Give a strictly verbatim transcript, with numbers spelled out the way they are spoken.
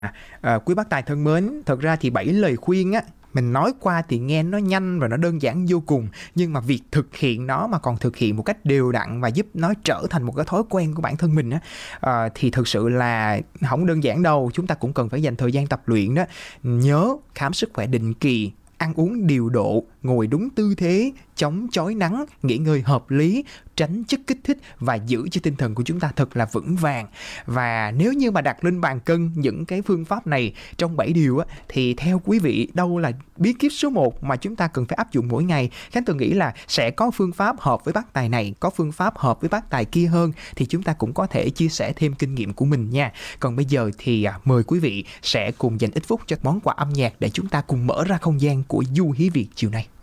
À, quý bác tài thân mến, thật ra thì bảy lời khuyên á, mình nói qua thì nghe nó nhanh và nó đơn giản vô cùng, nhưng mà việc thực hiện nó mà còn thực hiện một cách đều đặn và giúp nó trở thành một cái thói quen của bản thân mình á, à, thì thực sự là không đơn giản đâu. Chúng ta cũng cần phải dành thời gian tập luyện đó. Nhớ khám sức khỏe định kỳ, ăn uống điều độ, ngồi đúng tư thế, chống chói nắng, nghỉ ngơi hợp lý, tránh chất kích thích và giữ cho tinh thần của chúng ta thật là vững vàng. Và nếu như mà đặt lên bàn cân những cái phương pháp này trong bảy điều á, thì theo quý vị đâu là bí kíp số một mà chúng ta cần phải áp dụng mỗi ngày? Khánh tôi nghĩ là sẽ có phương pháp hợp với bác tài này, có phương pháp hợp với bác tài kia hơn, thì chúng ta cũng có thể chia sẻ thêm kinh nghiệm của mình nha. Còn bây giờ thì à, mời quý vị sẽ cùng dành ít phút cho món quà âm nhạc để chúng ta cùng mở ra không gian của Du Hí Việt chiều nay.